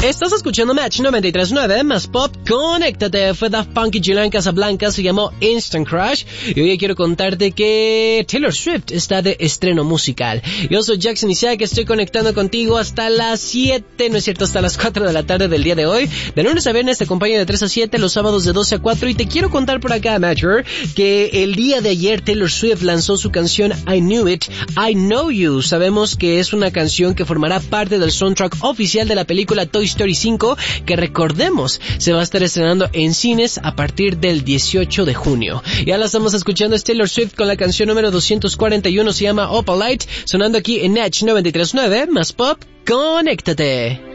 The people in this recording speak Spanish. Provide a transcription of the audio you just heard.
Estás escuchando Match 93.9 más Pop. Conéctate. Fue Daft Punk y Julian Casablanca, se llamó Instant Crush. Y hoy quiero contarte que Taylor Swift está de estreno musical. Yo soy Jackson Isaac, estoy conectando contigo hasta las 7, no es cierto, hasta las 4 de la tarde del día de hoy. De lunes a viernes te acompaño de 3 a 7, los sábados de 12 a 4. Y te quiero contar por acá, Matcher, que el día de ayer Taylor Swift lanzó su canción I Knew It, I Know You. Sabemos que es una canción que formará parte del soundtrack oficial de la película Toy Story 5, que recordemos se va a estar estrenando en cines a partir del 18 de junio. Ya la estamos escuchando, es Taylor Swift con la canción número 241, se llama Opalite, sonando aquí en Edge 93.9 más Pop. Conéctate.